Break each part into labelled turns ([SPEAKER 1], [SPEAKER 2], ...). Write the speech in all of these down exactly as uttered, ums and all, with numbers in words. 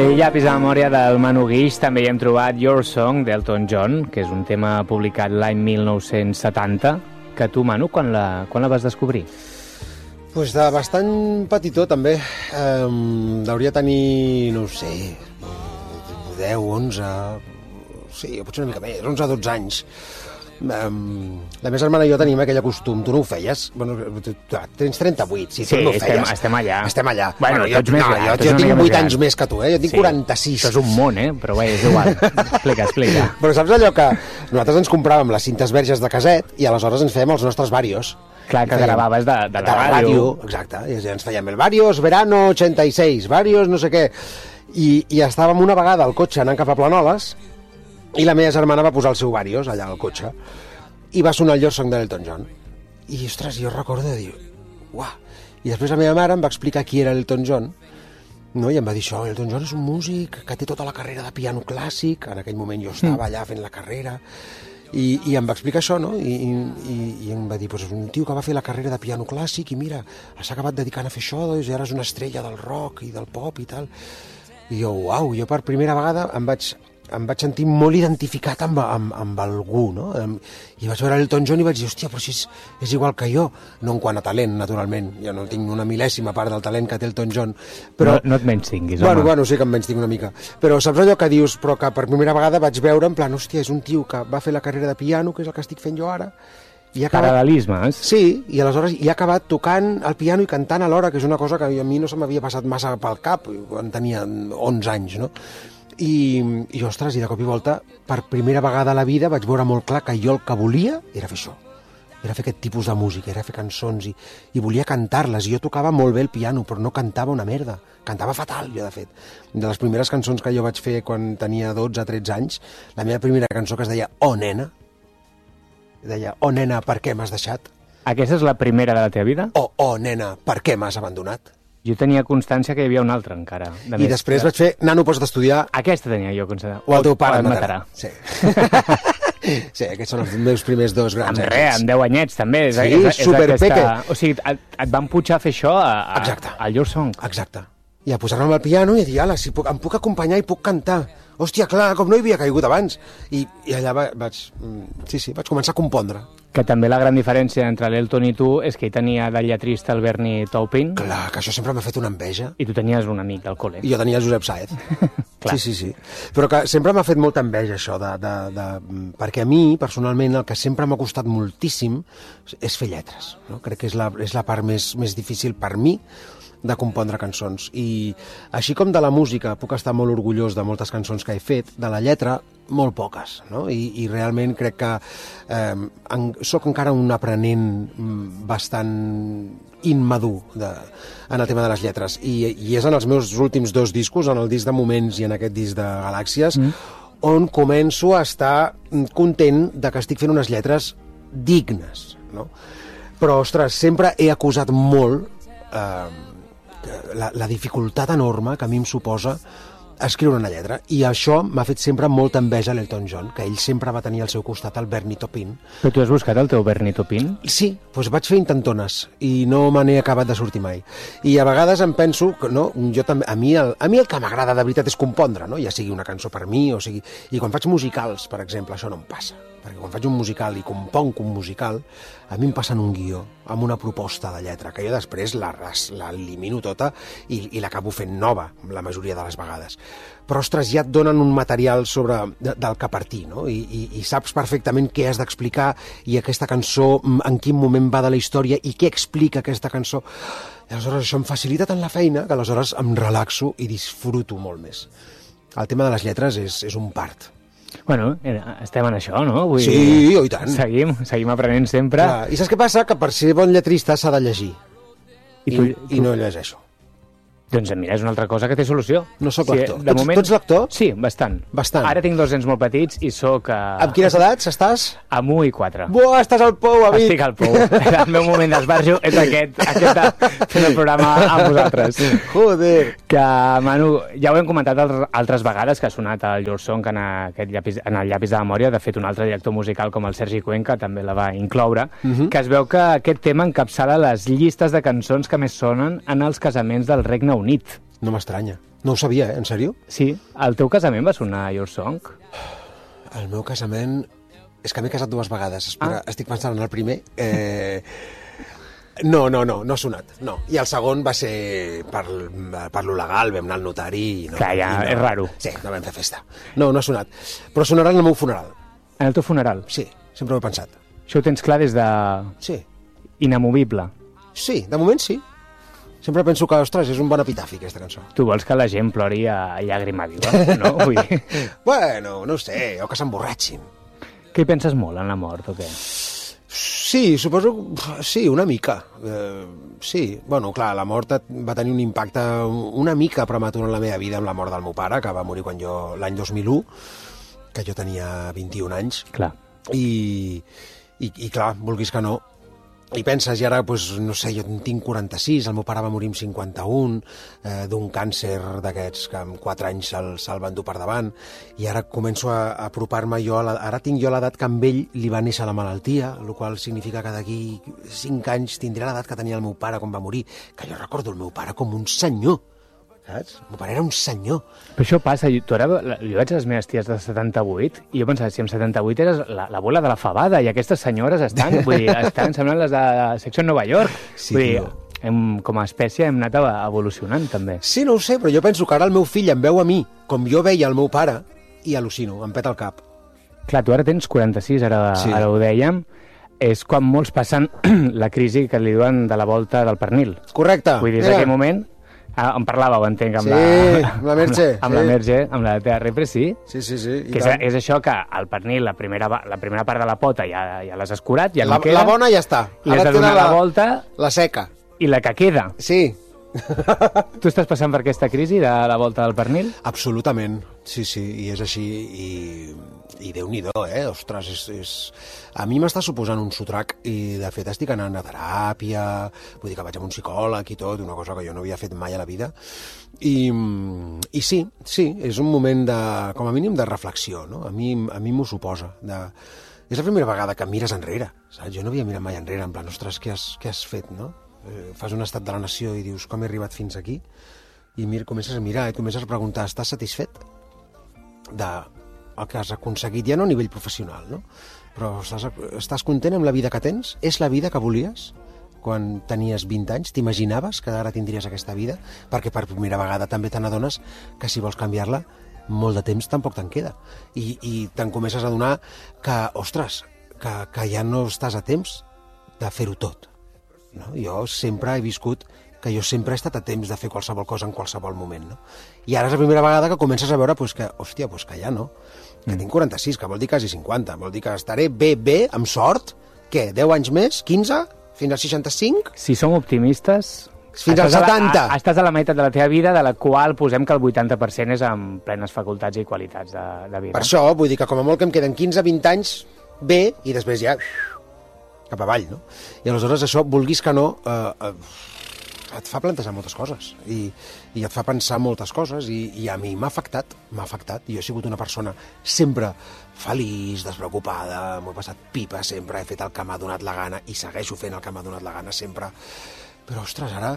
[SPEAKER 1] aquell llapis de memòria del Manu Guix també hi hem trobat Your Song d'Elton John, que és un tema publicat l'any mil nou-cents setanta, que tu, Manu, quan la, quan la vas descobrir?
[SPEAKER 2] Pues de bastant petitó, també. Um, Hauria tenir, no ho sé, deu, onze... Sí, potser una mica més, onze, dotze anys. Um, la meva germana i jo tenim aquell costum. Tu no ho feies? Bueno, tu, tu, tens trenta-vuit, si sí, tu no ho feies.
[SPEAKER 1] Estem, estem allà.
[SPEAKER 2] Estem allà.
[SPEAKER 1] Bueno,
[SPEAKER 2] bueno jo,
[SPEAKER 1] tots més
[SPEAKER 2] no,
[SPEAKER 1] grans,
[SPEAKER 2] jo,
[SPEAKER 1] tots
[SPEAKER 2] jo tinc vuit anys
[SPEAKER 1] grans.
[SPEAKER 2] més que tu, eh? Jo tinc sí, quaranta-sis.
[SPEAKER 1] Això és un món, eh? Però bé, és igual. Explica, explica.
[SPEAKER 2] Però saps allò que nosaltres ens compràvem les cintes verges de caset i aleshores ens fèiem els nostres varios.
[SPEAKER 1] Clar, que fèiem, gravaves de, de la,
[SPEAKER 2] de la
[SPEAKER 1] ràdio.
[SPEAKER 2] ràdio. Exacte, i ens fèiem el varios, verano ochenta y seis, varios no sé què. I, i estàvem una vegada al cotxe anant cap a Planoles i la meva germana va posar el seu varios allà al cotxe i va sonar el Your Song d'Elton John. I, ostres, jo recordo de dir, uah. I després la meva mare em va explicar qui era Elton John, no? I em va dir això, Elton John és un músic que té tota la carrera de piano clàssic, en aquell moment jo estava allà fent la carrera, i, i em va explicar això, no? I, i, i em va dir, pues és un tio que va fer la carrera de piano clàssic i mira, s'ha acabat dedicant a fer això, doncs, i ara és una estrella del rock i del pop i tal. I jo, uau, jo per primera vegada em vaig... em vaig sentir molt identificat amb, amb, amb algú, no? I vaig veure Elton John i vaig dir, hòstia, però si és, és igual que jo. No en quant a talent, naturalment. Jo no tinc una mil·lèsima part del talent que té Elton John. Però...
[SPEAKER 1] No, no et menys tinguis,
[SPEAKER 2] bueno,
[SPEAKER 1] home.
[SPEAKER 2] Bueno, sí que em menys tinc una mica. Però saps allò que dius, però que per primera vegada vaig veure, en plan, hòstia, és un tio que va fer la carrera de piano, que és el que estic fent jo ara, i ha acabat...
[SPEAKER 1] Paral·lelismes.
[SPEAKER 2] Sí, i aleshores i ha acabat tocant el piano i cantant alhora, que és una cosa que a mi no se m'havia passat massa pel cap, quan tenia onze anys, no? I, i ostres, i de cop i volta, per primera vegada a la vida vaig veure molt clar que jo el que volia era fer això, era fer aquest tipus de música, era fer cançons i, i volia cantar-les, i jo tocava molt bé el piano però no cantava una merda, cantava fatal jo de fet, de les primeres cançons que jo vaig fer quan tenia dotze o tretze anys, la meva primera cançó que es deia Oh nena, deia Oh nena, per què m'has deixat?
[SPEAKER 1] Aquesta és la primera de la teva vida?
[SPEAKER 2] Oh, oh nena, per què m'has abandonat?
[SPEAKER 1] Jo tenia constància que hi havia una altra encara. De
[SPEAKER 2] I
[SPEAKER 1] més,
[SPEAKER 2] després
[SPEAKER 1] que...
[SPEAKER 2] vaig fer Nano, posa't a estudiar.
[SPEAKER 1] Aquesta tenia jo constància.
[SPEAKER 2] O el teu pare et
[SPEAKER 1] matarà.
[SPEAKER 2] matarà. Sí. Sí, aquests són els meus primers dos grans
[SPEAKER 1] amb res, amb deu anyets també. És,
[SPEAKER 2] sí,
[SPEAKER 1] és, és
[SPEAKER 2] superpeque.
[SPEAKER 1] aquesta... O sigui, et, et van pujar a fer això a, a,
[SPEAKER 2] Exacte.
[SPEAKER 1] al Your Song.
[SPEAKER 2] Exacte. I a posar-me al piano i a dir, ala, si puc, em puc acompanyar i puc cantar. Hòstia, clar, com no hi havia caigut abans. I, i allà va, vaig... Sí, sí, vaig començar a compondre.
[SPEAKER 1] Que també la gran diferència entre l'Elton i tu és que ell tenia de lletrista el Bernie Taupin.
[SPEAKER 2] Clar, que això sempre m'ha fet una enveja.
[SPEAKER 1] I tu tenies un amic del col·le.
[SPEAKER 2] I jo tenia Josep Saez. Sí, sí, sí. Però que sempre m'ha fet molta enveja això, de, de, de, perquè a mi, personalment, el que sempre m'ha costat moltíssim és fer lletres. No? Crec que és la, és la part més, més difícil per mi de compondre cançons. I així com de la música puc estar molt orgullós de moltes cançons que he fet, de la lletra molt poques, no? I, i realment crec que eh, en, soc encara un aprenent bastant immadur de, en el tema de les lletres. I, i és en els meus últims dos discos, en el disc de Moments i en aquest disc de Galàxies, mm. on començo a estar content de que estic fent unes lletres dignes, no? Però, ostres, sempre he acusat molt eh, la, la dificultat enorme que a mi em suposa escriure una lletra, i això m'ha fet sempre molta enveja a l'Elton John, que ell sempre va tenir al seu costat el Bernie Taupin.
[SPEAKER 1] Però tu has buscat el teu Bernie Taupin?
[SPEAKER 2] Sí, doncs vaig fer intentones i no me n'he acabat de sortir mai. I a vegades em penso que no, jo també, a mi el, a mi el que m'agrada de veritat és compondre, no? Ja sigui una cançó per mi, o sigui... I quan faig musicals, per exemple, això no em passa. Perquè quan faig un musical i componc un musical, a mi em passen un guió amb una proposta de lletra, que jo després la, la elimino tota i, i l'acabo fent nova, la majoria de les vegades. Però, ostres, ja et donen un material sobre, de, del que partir, no? I, i, i saps perfectament què has d'explicar i aquesta cançó, en quin moment va de la història i què explica aquesta cançó. I aleshores això em facilita tant la feina que aleshores em relaxo i disfruto molt més. El tema de les lletres és, és un part.
[SPEAKER 1] Bueno, estem en això, no? Vull
[SPEAKER 2] sí,
[SPEAKER 1] dir,
[SPEAKER 2] oh, i tant.
[SPEAKER 1] Seguim, seguim aprenent sempre.
[SPEAKER 2] Clar. I saps què passa? Que per ser bon lletrista s'ha de llegir. I, I, tu, i tu... no llegeixo.
[SPEAKER 1] Doncs mira, és una altra cosa que té solució.
[SPEAKER 2] No sóc lector.
[SPEAKER 1] Sí, de
[SPEAKER 2] tu,
[SPEAKER 1] moment...
[SPEAKER 2] tu ets lector?
[SPEAKER 1] Sí, bastant.
[SPEAKER 2] Bastant.
[SPEAKER 1] Ara tinc dos nens molt petits i sóc... Uh...
[SPEAKER 2] Amb quines edats estàs?
[SPEAKER 1] Amb un i quatre.
[SPEAKER 2] Buah, estàs al pou, amic!
[SPEAKER 1] Estic al pou. El meu moment d'esbarjo és aquest, aquest de fer el programa amb vosaltres.
[SPEAKER 2] Joder!
[SPEAKER 1] Que, Manu, ja ho hem comentat altres vegades, que ha sonat el Your Song en, aquest llapis, en el llapis de memòria. De fet, un altre director musical com el Sergi Cuenca també la va incloure, uh -huh. que es veu que aquest tema encapçala les llistes de cançons que més sonen en els casaments del Regne Unit.
[SPEAKER 2] No m'estranya. No ho sabia, eh? En sèrio?
[SPEAKER 1] Sí. El teu casament va sonar Your Song?
[SPEAKER 2] El meu casament... És que m'he casat dues vegades. Espera, ah. estic pensant en el primer. Eh... No, no, no, no ha sonat, no. I el segon va ser per, per lo legal, vam anar al notari i no.
[SPEAKER 1] Clar, ja,
[SPEAKER 2] i no,
[SPEAKER 1] és raro.
[SPEAKER 2] Sí, no vam fer festa. No, no ha sonat. Però sonarà en el meu funeral.
[SPEAKER 1] En el teu funeral?
[SPEAKER 2] Sí, sempre ho he pensat.
[SPEAKER 1] Això ho tens clar des de...
[SPEAKER 2] Sí.
[SPEAKER 1] Inamovible.
[SPEAKER 2] Sí, de moment sí. Sempre penso que, ostres, és un bon epitafi, aquesta cançó.
[SPEAKER 1] Tu vols que la gent plori a llàgrima viva, no? Vull dir...
[SPEAKER 2] Bueno, no ho sé, o que s'emborratxin.
[SPEAKER 1] Què hi penses molt en la mort, o què?
[SPEAKER 2] Sí, suposo... Sí, una mica. Eh, sí, bueno, clar, la mort va tenir un impacte una mica prematur en la meva vida amb la mort del meu pare, que va morir quan jo l'any dos mil u, que jo tenia vint-i-un anys.
[SPEAKER 1] Clar.
[SPEAKER 2] I, i, i clar, vulguis que no, i penses, i ara, pues, no sé, jo en tinc quaranta-sis, el meu pare va morir amb cinquanta-un, eh, d'un càncer d'aquests que en quatre anys se'l se van dur per davant, i ara començo a, a apropar-me jo, a la, ara tinc jo l'edat que amb ell li va néixer la malaltia, el qual significa que d'aquí cinc anys tindré l'edat que tenia el meu pare quan va morir, que jo recordo el meu pare com un senyor, saps? El meu pare era un senyor.
[SPEAKER 1] Però això passa, tu ara, jo vaig a les meves ties de setanta-vuit i jo pensava, si amb setanta-vuit eres la, la bola de la fabada i aquestes senyores estan, vull dir, estan semblant les de Secció Nova York.
[SPEAKER 2] Sí,
[SPEAKER 1] vull dir, hem, com a espècie hem anat evolucionant també.
[SPEAKER 2] Sí, no ho sé, però jo penso que ara el meu fill em veu a mi com jo veia el meu pare i al·lucino, em peta el cap.
[SPEAKER 1] Clar, tu ara tens quaranta-sis, ara, sí. ara ho dèiem, és quan molts passen la crisi que li diuen de la volta del pernil.
[SPEAKER 2] Correcte.
[SPEAKER 1] Vull dir, és aquell moment... Ah, en parlàveu, entenc, amb
[SPEAKER 2] sí,
[SPEAKER 1] la...
[SPEAKER 2] amb la Merche.
[SPEAKER 1] Amb la, amb sí. la Merche, amb la T R P, sí.
[SPEAKER 2] Sí, sí, sí.
[SPEAKER 1] Que és, és això que el pernil, la primera, la primera part de la pota ja, ja l'has escurat, ja
[SPEAKER 2] la,
[SPEAKER 1] no queda.
[SPEAKER 2] La bona ja està.
[SPEAKER 1] I has de donar la, la volta...
[SPEAKER 2] La seca.
[SPEAKER 1] I la que queda.
[SPEAKER 2] Sí.
[SPEAKER 1] Tu estàs passant per aquesta crisi de la volta del pernil?
[SPEAKER 2] Absolutament, sí, sí, i és així, i, i Déu-n'hi-do, eh? Ostres, és, és... a mi m'està suposant un sotrac, i de fet estic anant a teràpia, vull dir que vaig amb un psicòleg i tot, una cosa que jo no havia fet mai a la vida, i, i sí, sí, és un moment de, com a mínim de reflexió, no? A mi, a mi m'ho suposa, de... És la primera vegada que mires enrere, saps? Jo no havia mirat mai enrere, en plan, ostres, què has, què has fet, no? Eh, fas un estat de la nació i dius, com he arribat fins aquí? I mir, comences a mirar i comences a preguntar, estàs satisfet de el que has aconseguit, ja no a nivell professional, no? Però estàs, estàs content amb la vida que tens? És la vida que volies quan tenies vint anys? T'imaginaves que ara tindries aquesta vida? Perquè per primera vegada també te n'adones que si vols canviar-la, molt de temps tampoc te'n queda. I, i te'n comences a adonar que, ostres, que, que ja no estàs a temps de fer-ho tot. No? Jo sempre he viscut que jo sempre he estat a temps de fer qualsevol cosa en qualsevol moment, no? I ara és la primera vegada que comences a veure pues, que, hòstia, pues, que ja no, que mm. tinc quaranta-sis, que vol dir quasi cinquanta, vol dir que estaré bé, bé, amb sort, què, deu anys més, quinze, fins als seixanta-cinc?
[SPEAKER 1] Si som optimistes...
[SPEAKER 2] Fins als setanta!
[SPEAKER 1] A, a, estàs a la meitat de la teva vida, de la qual posem que el vuitanta per cent és amb plenes facultats i qualitats de, de vida.
[SPEAKER 2] Per això, vull dir que com a molt que em queden quinze a vint anys, bé, i després ja... cap avall, no? I aleshores això, vulguis que no, eh, eh, et fa plantejar moltes coses i, i et fa pensar moltes coses i, i a mi m'ha afectat, m'ha afectat. Jo he sigut una persona sempre feliç, despreocupada, m'ho he passat pipa sempre, he fet el que m'ha donat la gana i segueixo fent el que m'ha donat la gana sempre. Però, ostres, ara...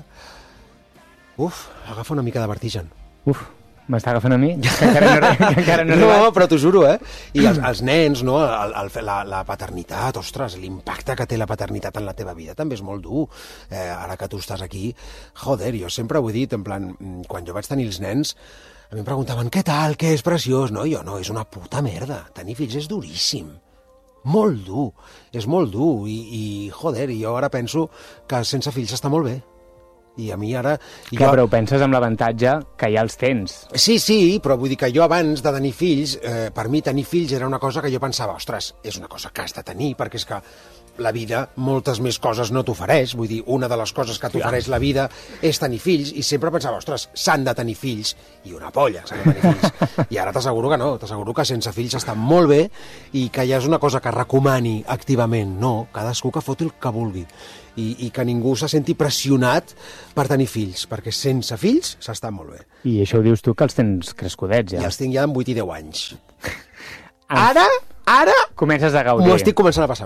[SPEAKER 2] Uf, agafa una mica de vertigen.
[SPEAKER 1] Uf, m'està agafant a mi? Que encara no, que encara no,
[SPEAKER 2] no però t'ho juro, eh? I els, els nens, no? El, el, la, la paternitat, ostres, l'impacte que té la paternitat en la teva vida també és molt dur. Eh, ara que tu estàs aquí, joder, jo sempre ho he dit, en plan, quan jo vaig tenir els nens, a mi em preguntaven, què tal, què és preciós? No, jo no, és una puta merda. Tenir fills és duríssim. Molt dur, és molt dur. I, i joder, jo ara penso que sense fills està molt bé. I a mi ara...
[SPEAKER 1] Clar,
[SPEAKER 2] jo...
[SPEAKER 1] però ho penses amb l'avantatge que ja els tens.
[SPEAKER 2] Sí, sí, però vull dir que jo abans de tenir fills, eh, per mi tenir fills era una cosa que jo pensava, ostres, és una cosa que has de tenir, perquè és que la vida moltes més coses no t'ofereix, vull dir, una de les coses que t'ofereix la vida és tenir fills, i sempre pensava, ostres, s'han de tenir fills, i una polla, s'han de tenir fills. I ara t'asseguro que no, t'asseguro que sense fills està molt bé, i que ja és una cosa que recomani activament, no, cadascú que foti el que vulgui. I, i que ningú se senti pressionat per tenir fills, perquè sense fills s'està molt bé.
[SPEAKER 1] I això ho dius tu que els tens crescudets, ja.
[SPEAKER 2] I els tinc ja en vuit i deu anys. Ara, ara...
[SPEAKER 1] Comences a gaudir.
[SPEAKER 2] M'ho estic començant a passar bé.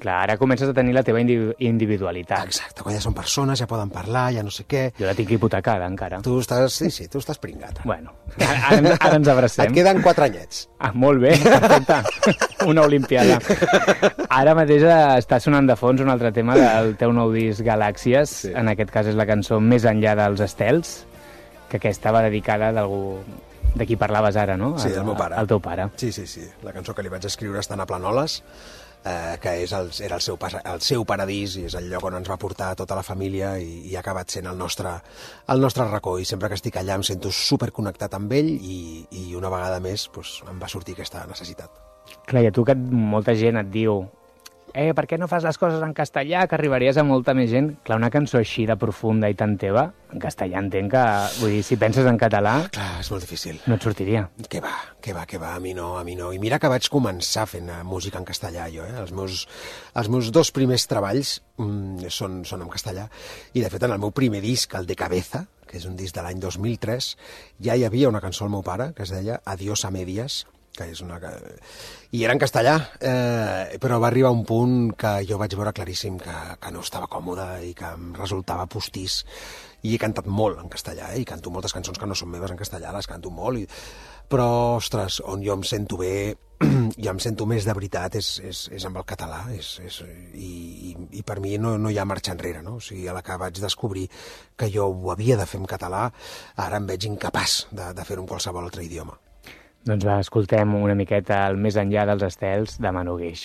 [SPEAKER 1] Clar, ara comences a tenir la teva individualitat.
[SPEAKER 2] Exacte, quan ja són persones, ja poden parlar, ja no sé què.
[SPEAKER 1] Jo la tinc hipotecada, encara.
[SPEAKER 2] Tu estàs, sí, sí, tu estàs pringat.
[SPEAKER 1] Bueno, ara, ara ens abracem.
[SPEAKER 2] Et queden quatre anyets.
[SPEAKER 1] Ah, molt bé, perfecte. Una olimpiada. Ara mateix està sonant de fons un altre tema del teu nou disc Galàxies. Sí. En aquest cas és la cançó Més enllà dels estels, que aquesta va dedicada d'algú... de qui parlaves ara, no?
[SPEAKER 2] Sí, del meu pare.
[SPEAKER 1] El teu pare.
[SPEAKER 2] Sí, sí, sí. La cançó que li vaig escriure estant a Planoles, eh, que és el, era el seu, el seu paradís i és el lloc on ens va portar tota la família i, i ha acabat sent el nostre, el nostre racó. I sempre que estic allà em sento superconnectat amb ell i, i una vegada més pues, em va sortir aquesta necessitat.
[SPEAKER 1] Clar, i a tu que molta gent et diu eh, per què no fas les coses en castellà, que arribaries a molta més gent? Clar, una cançó així de profunda i tan teva, en castellà entenc que, vull dir, si penses en català...
[SPEAKER 2] Clar, és molt difícil.
[SPEAKER 1] No et sortiria.
[SPEAKER 2] Què va, què va, què va, a mi no, a mi no. I mira que vaig començar fent música en castellà, jo, eh? Els meus, els meus dos primers treballs mm, són, són en castellà. I, de fet, en el meu primer disc, el de Cabeza, que és un disc de l'any dos mil tres, ja hi havia una cançó al meu pare que es deia Adiós a medias, que és una... I era en castellà, eh, però va arribar un punt que jo vaig veure claríssim que, que no estava còmode i que em resultava postís. I he cantat molt en castellà, eh? I canto moltes cançons que no són meves en castellà, les canto molt. I... Però, ostres, on jo em sento bé, i em sento més de veritat, és, és, és amb el català. És, és, i, i, I per mi no, no hi ha marxa enrere, no? O sigui, a la que vaig descobrir que jo ho havia de fer en català, ara em veig incapaç de, de fer-ho en qualsevol altre idioma.
[SPEAKER 1] Doncs va, escoltem una miqueta el Més enllà dels estels de Manu Guix.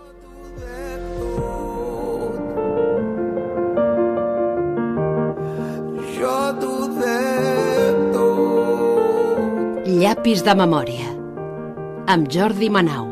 [SPEAKER 3] Jo t'ho dec tot. Llapis de memòria, amb Jordi Manau.